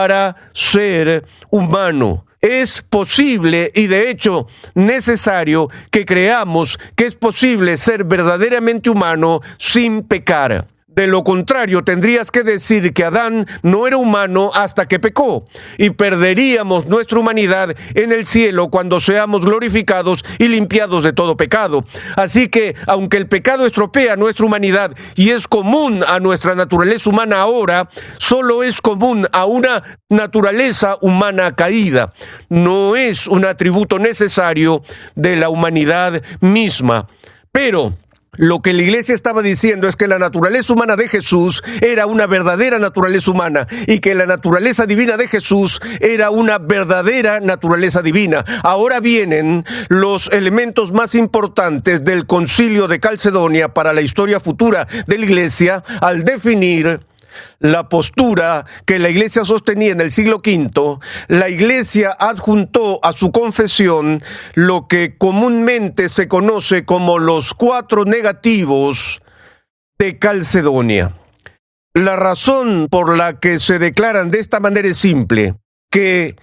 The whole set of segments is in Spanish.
para ser humano. Es posible y de hecho necesario que creamos que es posible ser verdaderamente humano sin pecar. De lo contrario, tendrías que decir que Adán no era humano hasta que pecó, y perderíamos nuestra humanidad en el cielo cuando seamos glorificados y limpiados de todo pecado. Así que, aunque el pecado estropea nuestra humanidad y es común a nuestra naturaleza humana ahora, solo es común a una naturaleza humana caída. No es un atributo necesario de la humanidad misma. Pero lo que la iglesia estaba diciendo es que la naturaleza humana de Jesús era una verdadera naturaleza humana y que la naturaleza divina de Jesús era una verdadera naturaleza divina. Ahora vienen los elementos más importantes del Concilio de Calcedonia para la historia futura de la iglesia al definir la postura que la iglesia sostenía en el siglo V. La iglesia adjuntó a su confesión lo que comúnmente se conoce como los 4 negativos de Calcedonia. La razón por la que se declaran de esta manera es simple, que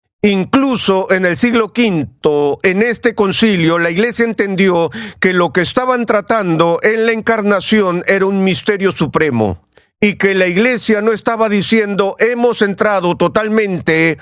incluso en el siglo V, en este concilio, la iglesia entendió que lo que estaban tratando en la encarnación era un misterio supremo. Y que la iglesia no estaba diciendo, hemos entrado totalmente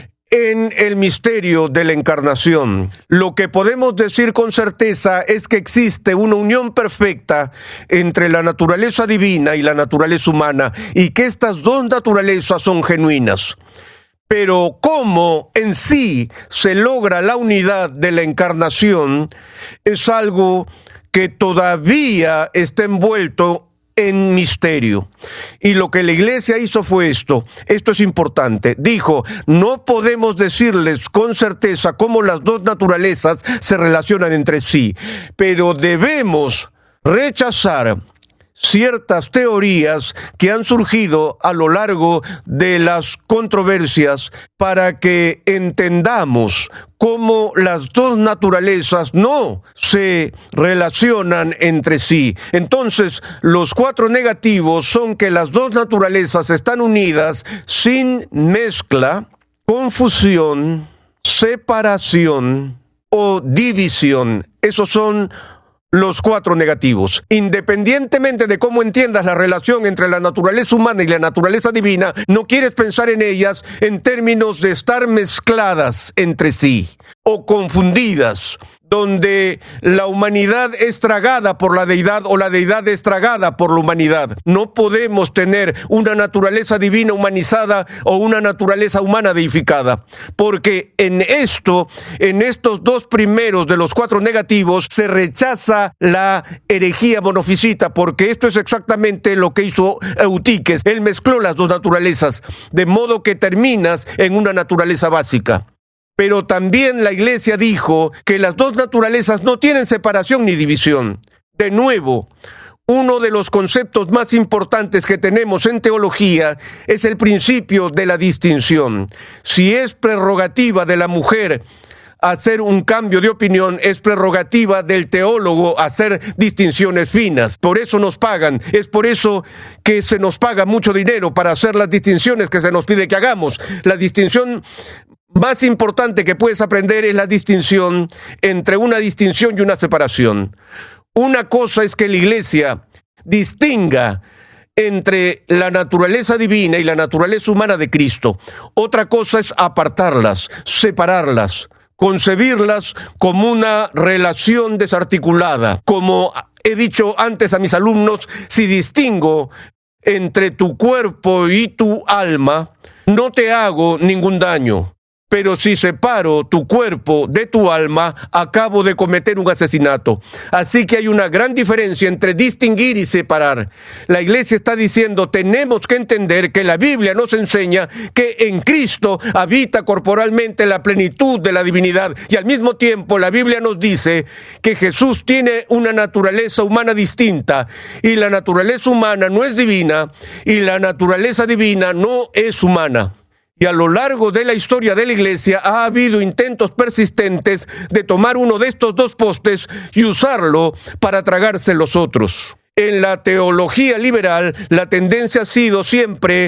en el misterio de la encarnación. Lo que podemos decir con certeza es que existe una unión perfecta entre la naturaleza divina y la naturaleza humana, y que estas dos naturalezas son genuinas. Pero cómo en sí se logra la unidad de la encarnación es algo que todavía está envuelto en misterio. Y lo que la iglesia hizo fue esto es importante. Dijo, no podemos decirles con certeza cómo las dos naturalezas se relacionan entre sí, pero debemos rechazar ciertas teorías que han surgido a lo largo de las controversias para que entendamos cómo las dos naturalezas no se relacionan entre sí. Entonces, los 4 negativos son que las dos naturalezas están unidas sin mezcla, confusión, separación o división. Esos son los 4 negativos. Independientemente de cómo entiendas la relación entre la naturaleza humana y la naturaleza divina, no quieres pensar en ellas en términos de estar mezcladas entre sí o confundidas, donde la humanidad es tragada por la deidad o la deidad es tragada por la humanidad. No podemos tener una naturaleza divina humanizada o una naturaleza humana deificada, porque en estos 2 primeros de los 4 negativos se rechaza la herejía monofisita, porque esto es exactamente lo que hizo Eutiques. Él mezcló las dos naturalezas, de modo que terminas en una naturaleza básica. Pero también la iglesia dijo que las dos naturalezas no tienen separación ni división. De nuevo, uno de los conceptos más importantes que tenemos en teología es el principio de la distinción. Si es prerrogativa de la mujer hacer un cambio de opinión, es prerrogativa del teólogo hacer distinciones finas. Por eso nos pagan. Es por eso que se nos paga mucho dinero para hacer las distinciones que se nos pide que hagamos. La distinción más importante que puedes aprender es la distinción entre una distinción y una separación. Una cosa es que la iglesia distinga entre la naturaleza divina y la naturaleza humana de Cristo. Otra cosa es apartarlas, separarlas, concebirlas como una relación desarticulada. Como he dicho antes a mis alumnos, si distingo entre tu cuerpo y tu alma, no te hago ningún daño. Pero si separo tu cuerpo de tu alma, acabo de cometer un asesinato. Así que hay una gran diferencia entre distinguir y separar. La iglesia está diciendo, tenemos que entender que la Biblia nos enseña que en Cristo habita corporalmente la plenitud de la divinidad. Y al mismo tiempo la Biblia nos dice que Jesús tiene una naturaleza humana distinta. Y la naturaleza humana no es divina y la naturaleza divina no es humana. Y a lo largo de la historia de la iglesia ha habido intentos persistentes de tomar uno de estos 2 postes y usarlo para tragarse los otros. En la teología liberal, la tendencia ha sido siempre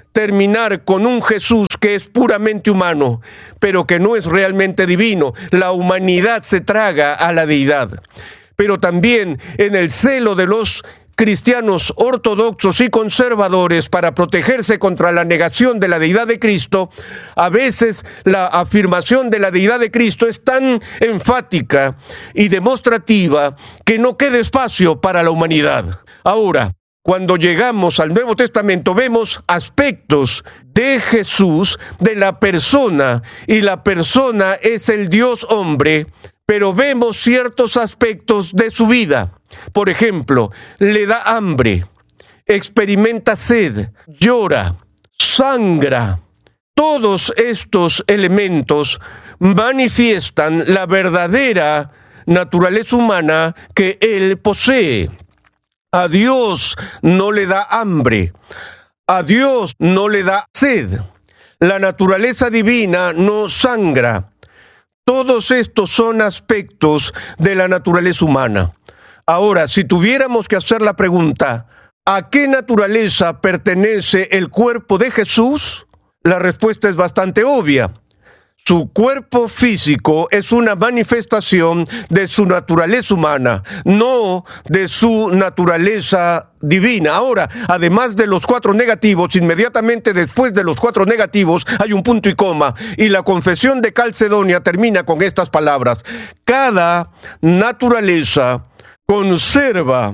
terminar con un Jesús que es puramente humano, pero que no es realmente divino. La humanidad se traga a la deidad. Pero también en el celo de los cristianos ortodoxos y conservadores para protegerse contra la negación de la deidad de Cristo, a veces la afirmación de la deidad de Cristo es tan enfática y demostrativa que no queda espacio para la humanidad. Ahora, cuando llegamos al Nuevo Testamento, vemos aspectos de Jesús, de la persona, y la persona es el Dios hombre, pero vemos ciertos aspectos de su vida. Por ejemplo, le da hambre, experimenta sed, llora, sangra. Todos estos elementos manifiestan la verdadera naturaleza humana que él posee. A Dios no le da hambre, a Dios no le da sed. La naturaleza divina no sangra. Todos estos son aspectos de la naturaleza humana. Ahora, si tuviéramos que hacer la pregunta, ¿a qué naturaleza pertenece el cuerpo de Jesús? La respuesta es bastante obvia. Su cuerpo físico es una manifestación de su naturaleza humana, no de su naturaleza divina. Ahora, además de los 4 negativos, inmediatamente después de los 4 negativos hay un punto y coma, y la confesión de Calcedonia termina con estas palabras: cada naturaleza conserva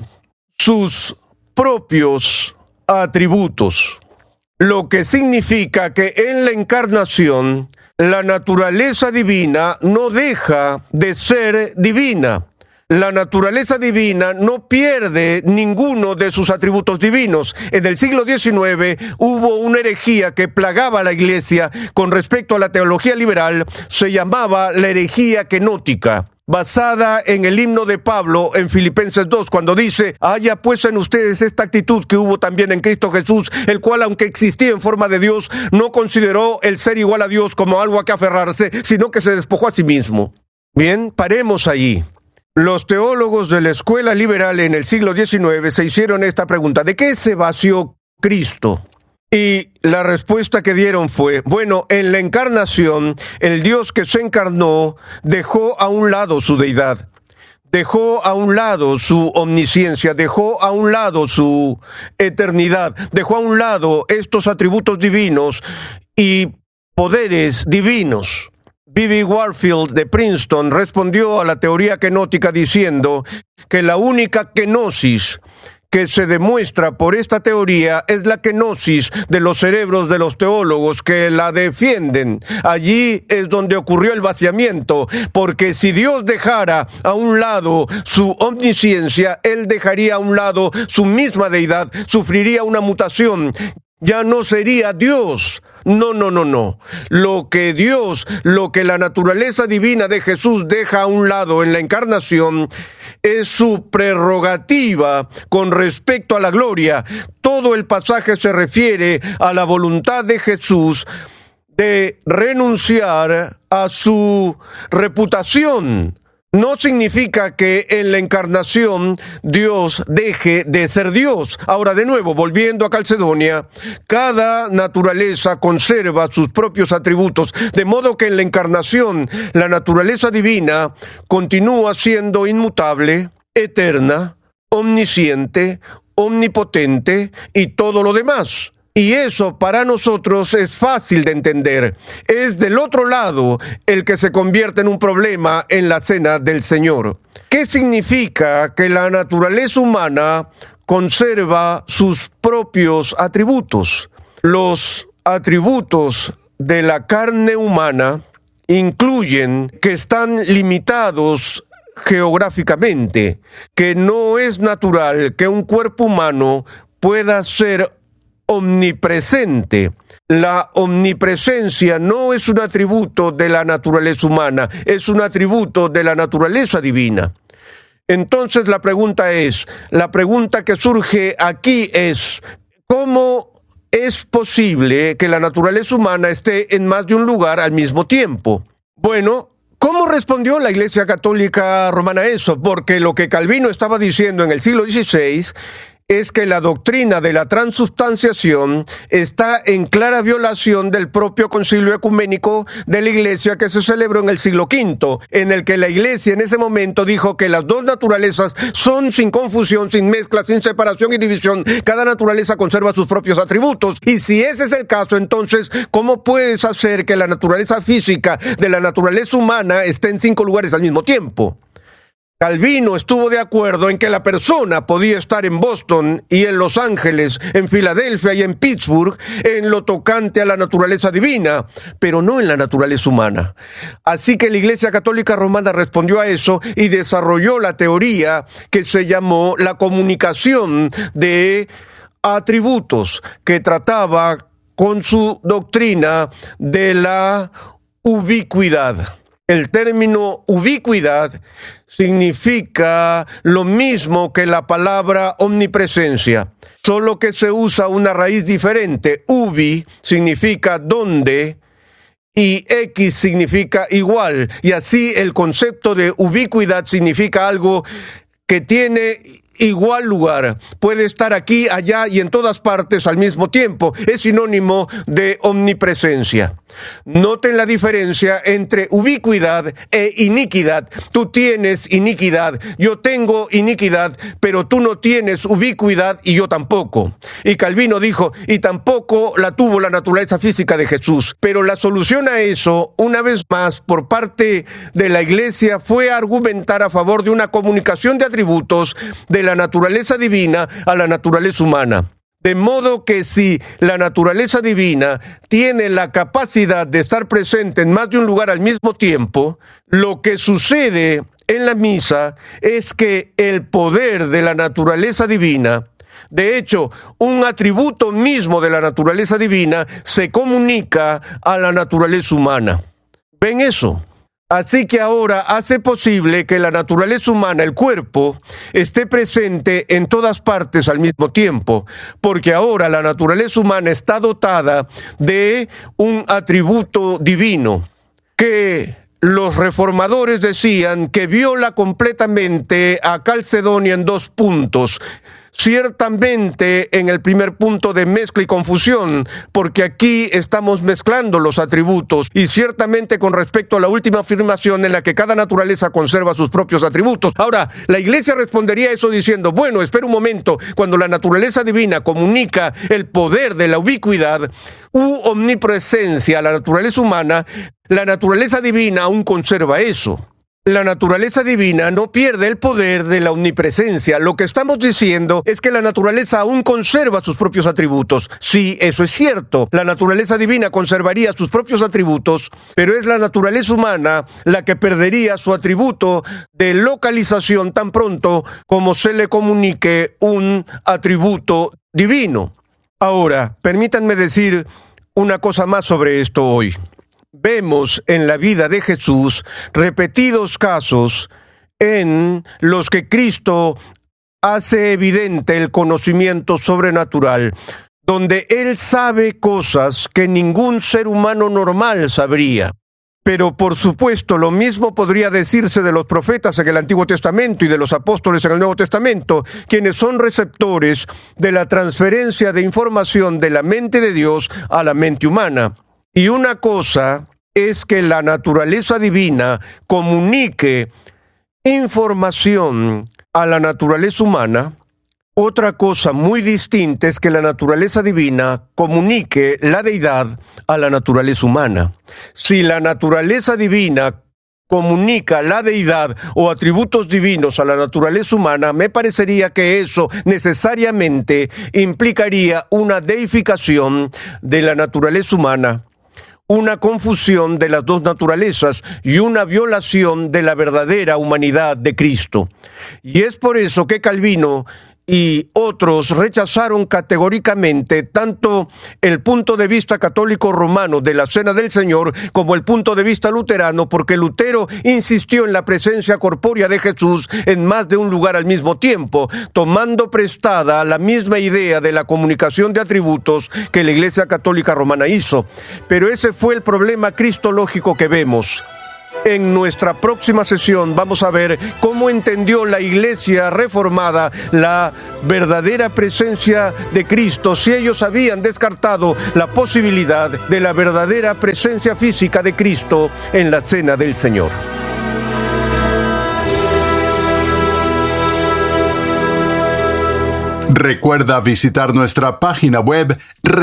sus propios atributos, lo que significa que en la encarnación la naturaleza divina no deja de ser divina. La naturaleza divina no pierde ninguno de sus atributos divinos. En el siglo XIX hubo una herejía que plagaba a la Iglesia con respecto a la teología liberal. Se llamaba la herejía kenótica, basada en el himno de Pablo en Filipenses 2, cuando dice: haya pues en ustedes esta actitud que hubo también en Cristo Jesús, el cual, aunque existía en forma de Dios, no consideró el ser igual a Dios como algo a que aferrarse, sino que se despojó a sí mismo. Bien, paremos allí. Los teólogos de la escuela liberal en el siglo XIX se hicieron esta pregunta: ¿de qué se vació Cristo? Y la respuesta que dieron fue: bueno, en la encarnación, el Dios que se encarnó dejó a un lado su deidad, dejó a un lado su omnisciencia, dejó a un lado su eternidad, dejó a un lado estos atributos divinos y poderes divinos. B.B. Warfield de Princeton respondió a la teoría kenótica diciendo que la única kenosis que se demuestra por esta teoría es la kenosis de los cerebros de los teólogos que la defienden. Allí es donde ocurrió el vaciamiento, porque si Dios dejara a un lado su omnisciencia, Él dejaría a un lado su misma deidad, sufriría una mutación. Ya no sería Dios. No. Lo que la naturaleza divina de Jesús deja a un lado en la encarnación es su prerrogativa con respecto a la gloria. Todo el pasaje se refiere a la voluntad de Jesús de renunciar a su reputación. No significa que en la encarnación Dios deje de ser Dios. Ahora, de nuevo, volviendo a Calcedonia, cada naturaleza conserva sus propios atributos, de modo que en la encarnación la naturaleza divina continúa siendo inmutable, eterna, omnisciente, omnipotente y todo lo demás. Y eso para nosotros es fácil de entender. Es del otro lado el que se convierte en un problema en la cena del Señor. ¿Qué significa que la naturaleza humana conserva sus propios atributos? Los atributos de la carne humana incluyen que están limitados geográficamente, que no es natural que un cuerpo humano pueda ser omnipresente. La omnipresencia no es un atributo de la naturaleza humana, es un atributo de la naturaleza divina. Entonces la pregunta que surge aquí es: ¿cómo es posible que la naturaleza humana esté en más de un lugar al mismo tiempo? Bueno, ¿cómo respondió la Iglesia Católica Romana a eso? Porque lo que Calvino estaba diciendo en el siglo XVI es que la doctrina de la transubstanciación está en clara violación del propio concilio ecuménico de la Iglesia que se celebró en el siglo V, en el que la Iglesia en ese momento dijo que las dos naturalezas son sin confusión, sin mezcla, sin separación y división. Cada naturaleza conserva sus propios atributos. Y si ese es el caso, entonces, ¿cómo puedes hacer que la naturaleza física de la naturaleza humana esté en 5 lugares al mismo tiempo? Calvino estuvo de acuerdo en que la persona podía estar en Boston y en Los Ángeles, en Filadelfia y en Pittsburgh, en lo tocante a la naturaleza divina, pero no en la naturaleza humana. Así que la Iglesia Católica Romana respondió a eso y desarrolló la teoría que se llamó la comunicación de atributos, que trataba con su doctrina de la ubicuidad. El término ubicuidad significa lo mismo que la palabra omnipresencia, solo que se usa una raíz diferente. Ubi significa donde y X significa igual. Y así el concepto de ubicuidad significa algo que tiene igual lugar. Puede estar aquí, allá y en todas partes al mismo tiempo. Es sinónimo de omnipresencia. Noten la diferencia entre ubicuidad e iniquidad. Tú tienes iniquidad, yo tengo iniquidad, pero tú no tienes ubicuidad y yo tampoco. Y Calvino dijo, y tampoco la tuvo la naturaleza física de Jesús. Pero la solución a eso, una vez más, por parte de la Iglesia, fue argumentar a favor de una comunicación de atributos de la naturaleza divina a la naturaleza humana. De modo que si la naturaleza divina tiene la capacidad de estar presente en más de un lugar al mismo tiempo, lo que sucede en la misa es que el poder de la naturaleza divina, de hecho, un atributo mismo de la naturaleza divina, se comunica a la naturaleza humana. ¿Ven eso? Así que ahora hace posible que la naturaleza humana, el cuerpo, esté presente en todas partes al mismo tiempo, porque ahora la naturaleza humana está dotada de un atributo divino que los reformadores decían que viola completamente a Calcedonia en 2 puntos. Ciertamente en el primer punto de mezcla y confusión, porque aquí estamos mezclando los atributos, y ciertamente con respecto a la última afirmación en la que cada naturaleza conserva sus propios atributos. Ahora, la Iglesia respondería a eso diciendo, bueno, espera un momento, cuando la naturaleza divina comunica el poder de la ubicuidad u omnipresencia a la naturaleza humana, la naturaleza divina aún conserva eso. La naturaleza divina no pierde el poder de la omnipresencia. Lo que estamos diciendo es que la naturaleza aún conserva sus propios atributos. Sí, eso es cierto. La naturaleza divina conservaría sus propios atributos, pero es la naturaleza humana la que perdería su atributo de localización tan pronto como se le comunique un atributo divino. Ahora, permítanme decir una cosa más sobre esto hoy. Vemos en la vida de Jesús repetidos casos en los que Cristo hace evidente el conocimiento sobrenatural, donde Él sabe cosas que ningún ser humano normal sabría. Pero por supuesto lo mismo podría decirse de los profetas en el Antiguo Testamento y de los apóstoles en el Nuevo Testamento, quienes son receptores de la transferencia de información de la mente de Dios a la mente humana. Y una cosa es que la naturaleza divina comunique información a la naturaleza humana. Otra cosa muy distinta es que la naturaleza divina comunique la deidad a la naturaleza humana. Si la naturaleza divina comunica la deidad o atributos divinos a la naturaleza humana, me parecería que eso necesariamente implicaría una deificación de la naturaleza humana, una confusión de las dos naturalezas y una violación de la verdadera humanidad de Cristo. Y es por eso que Calvino y otros rechazaron categóricamente tanto el punto de vista católico romano de la Cena del Señor como el punto de vista luterano, porque Lutero insistió en la presencia corpórea de Jesús en más de un lugar al mismo tiempo, tomando prestada la misma idea de la comunicación de atributos que la Iglesia Católica Romana hizo. Pero ese fue el problema cristológico que vemos. En nuestra próxima sesión vamos a ver cómo entendió la Iglesia reformada la verdadera presencia de Cristo, si ellos habían descartado la posibilidad de la verdadera presencia física de Cristo en la Cena del Señor. Recuerda visitar nuestra página web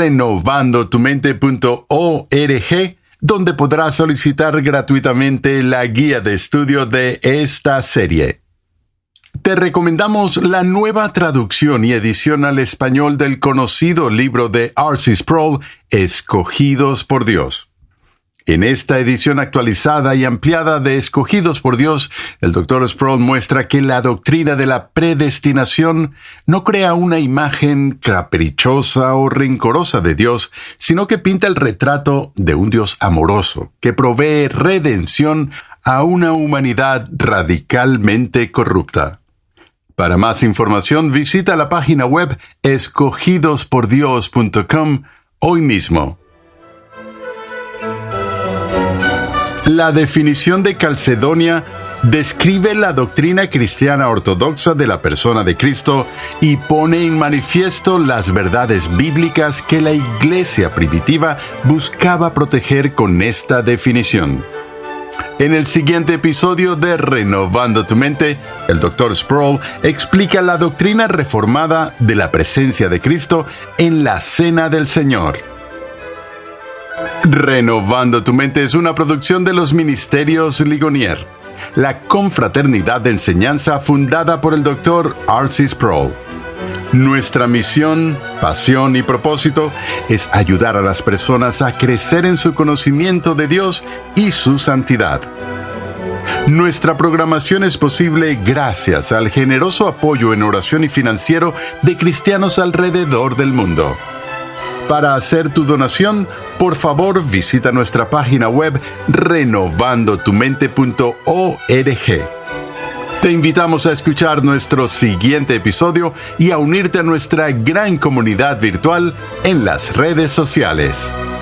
renovandotumente.org, donde podrás solicitar gratuitamente la guía de estudio de esta serie. Te recomendamos la nueva traducción y edición al español del conocido libro de R.C. Sproul, Escogidos por Dios. En esta edición actualizada y ampliada de Escogidos por Dios, el Dr. Sproul muestra que la doctrina de la predestinación no crea una imagen caprichosa o rencorosa de Dios, sino que pinta el retrato de un Dios amoroso, que provee redención a una humanidad radicalmente corrupta. Para más información, visita la página web escogidospordios.com hoy mismo. La definición de Calcedonia describe la doctrina cristiana ortodoxa de la persona de Cristo y pone en manifiesto las verdades bíblicas que la Iglesia primitiva buscaba proteger con esta definición. En el siguiente episodio de Renovando tu Mente, el Dr. Sproul explica la doctrina reformada de la presencia de Cristo en la Cena del Señor. Renovando tu Mente es una producción de los Ministerios Ligonier, la confraternidad de enseñanza fundada por el Dr. R.C. Sproul. Nuestra misión, pasión y propósito es ayudar a las personas a crecer en su conocimiento de Dios y su santidad. Nuestra programación es posible gracias al generoso apoyo en oración y financiero de cristianos alrededor del mundo. Para hacer tu donación, por favor visita nuestra página web renovandotumente.org. Te invitamos a escuchar nuestro siguiente episodio y a unirte a nuestra gran comunidad virtual en las redes sociales.